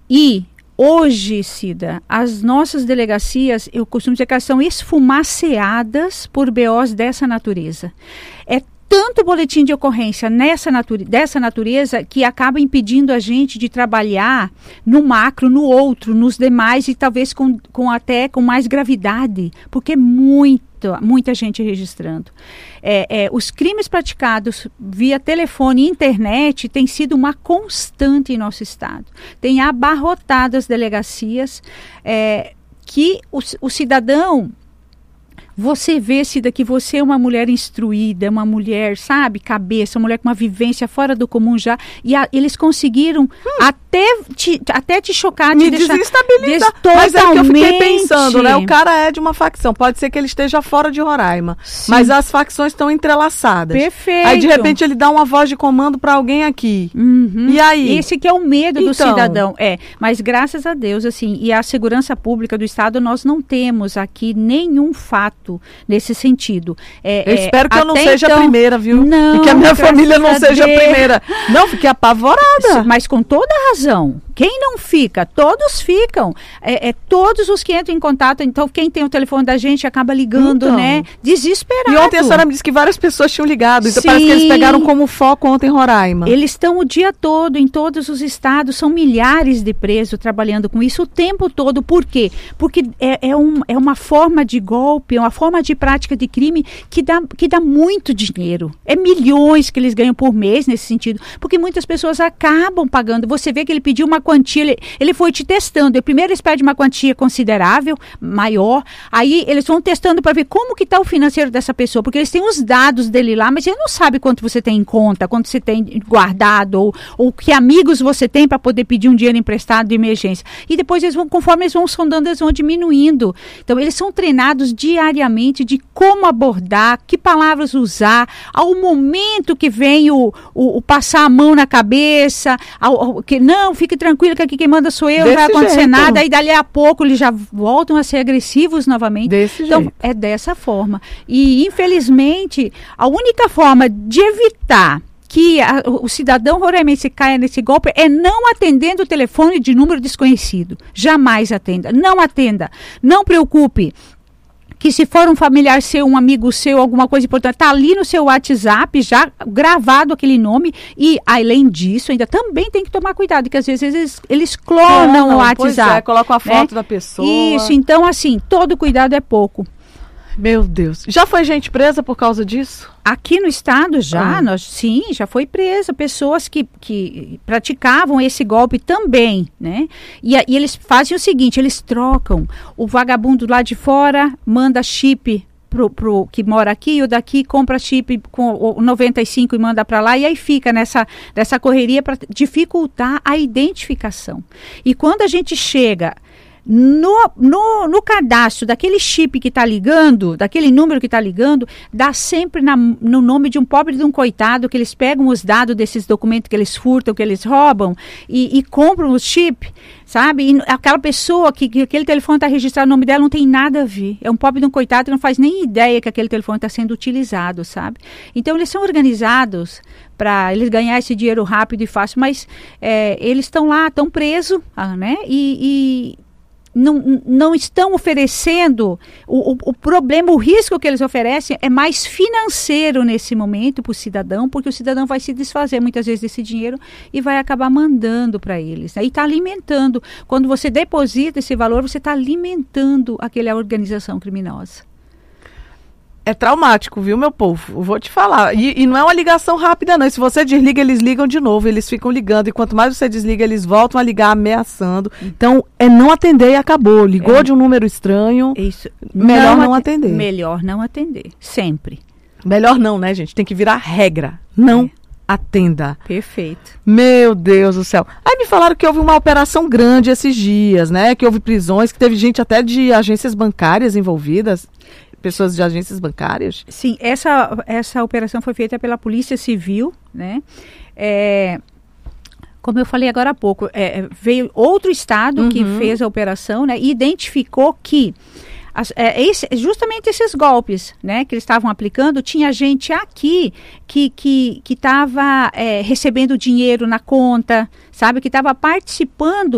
E hoje, Cida, as nossas delegacias, eu costumo dizer que elas são esfumaceadas por BOs dessa natureza. É tanto boletim de ocorrência dessa natureza que acaba impedindo a gente de trabalhar no macro, no outro, nos demais e talvez até com mais gravidade, porque muita gente registrando. Os crimes praticados via telefone e internet têm sido uma constante em nosso estado. Tem abarrotado as delegacias que o cidadão... Você vê, Cida, que você é uma mulher instruída, uma mulher, sabe, cabeça, uma mulher com uma vivência fora do comum já, e eles conseguiram até te chocar, me desestabilizar. Mas é que eu fiquei pensando, né? O cara é de uma facção, pode ser que ele esteja fora de Roraima, sim, mas as facções estão entrelaçadas. Perfeito. Aí, de repente, ele dá uma voz de comando para alguém aqui. Uhum. E aí? Esse que é o medo do cidadão. Mas graças a Deus, assim, e a segurança pública do Estado, nós não temos aqui nenhum fato nesse sentido. Eu espero que eu não seja a primeira, viu? Não, e que a minha família não seja a primeira. Não, fiquei apavorada. Mas com toda razão. Quem não fica? Todos ficam. Todos os que entram em contato, então quem tem o telefone da gente acaba ligando, né? Desesperado. E ontem a senhora me disse que várias pessoas tinham ligado. Então parece que eles pegaram como foco ontem em Roraima. Eles estão o dia todo em todos os estados. São milhares de presos trabalhando com isso o tempo todo. Por quê? Porque é uma forma de golpe, é uma forma de prática de crime que dá muito dinheiro. É milhões que eles ganham por mês nesse sentido. Porque muitas pessoas acabam pagando. Você vê que ele pediu uma quantia, ele foi te testando. Primeiro eles pedem uma quantia considerável, maior. Aí eles vão testando para ver como que está o financeiro dessa pessoa. Porque eles têm os dados dele lá, mas ele não sabe quanto você tem em conta, quanto você tem guardado, ou que amigos você tem para poder pedir um dinheiro emprestado de emergência. E depois conforme eles vão sondando, eles vão diminuindo. Então eles são treinados diariamente de como abordar, que palavras usar, ao momento que vem o passar a mão na cabeça, que não, fique tranquilo que aqui quem manda sou eu, não vai acontecer nada, aí dali a pouco eles já voltam a ser agressivos novamente. Então, jeito. É dessa forma. E, infelizmente, a única forma de evitar que o cidadão roraimense caia nesse golpe é não atendendo o telefone de número desconhecido. Jamais atenda. Não atenda. Não preocupe. Que se for um familiar seu, um amigo seu, alguma coisa importante, está ali no seu WhatsApp, já gravado aquele nome, e além disso, ainda também tem que tomar cuidado, porque às vezes eles clonam o WhatsApp. Colocam a foto da pessoa. Isso, então assim, todo cuidado é pouco. Meu Deus. Já foi gente presa por causa disso? Aqui no estado já, sim, já foi presa. Pessoas que praticavam esse golpe também, né? E eles fazem o seguinte, eles trocam. O vagabundo lá de fora manda chip pro que mora aqui, o daqui compra chip com o 95 e manda para lá, e aí fica nessa correria para dificultar a identificação. E quando a gente chega... No cadastro daquele chip que está ligando, daquele número que está ligando, dá sempre no nome de um pobre de um coitado, que eles pegam os dados desses documentos que eles furtam, que eles roubam e compram o chip, sabe? E aquela pessoa que aquele telefone está registrado no nome dela não tem nada a ver. É um pobre de um coitado que não faz nem ideia que aquele telefone está sendo utilizado, sabe? Então eles são organizados para eles ganhar esse dinheiro rápido e fácil, mas eles estão lá, estão presos, né? E não estão oferecendo, o problema, o risco que eles oferecem é mais financeiro nesse momento para o cidadão, porque o cidadão vai se desfazer muitas vezes desse dinheiro e vai acabar mandando para eles, né? E está alimentando, quando você deposita esse valor, você está alimentando aquela organização criminosa. É traumático, viu, meu povo? Eu vou te falar. E não é uma ligação rápida, não. E se você desliga, eles ligam de novo. Eles ficam ligando. E quanto mais você desliga, eles voltam a ligar ameaçando. Então, é não atender e acabou. Ligou de um número estranho. Isso. Melhor não atender. Melhor não atender. Sempre. Melhor não, né, gente? Tem que virar regra. Não atenda. Perfeito. Meu Deus do céu. Aí me falaram que houve uma operação grande esses dias, né? Que houve prisões, que teve gente até de agências bancárias envolvidas. Pessoas de agências bancárias? Sim, essa operação foi feita pela Polícia Civil, né? Como eu falei agora há pouco, veio outro estado que fez a operação, né? E identificou que justamente esses golpes, né, que eles estavam aplicando, tinha gente aqui que estava recebendo dinheiro na conta, sabe? Que estava participando